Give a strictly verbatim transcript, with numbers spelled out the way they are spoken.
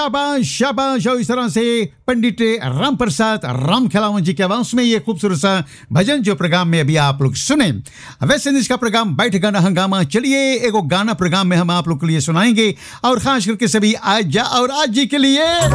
शाबाश शाबाश। और इस तरह से पंडित राम प्रसाद राम खिलावन जी के आवाज में ये खूबसूरत सा भजन जो प्रोग्राम में अभी आप लोग सुने। वैसे इसका प्रोग्राम बैठ गाना हंगामा। चलिए एगो गाना प्रोग्राम में हम आप लोग के लिए सुनाएंगे और खास करके सभी आज और आज जी के लिए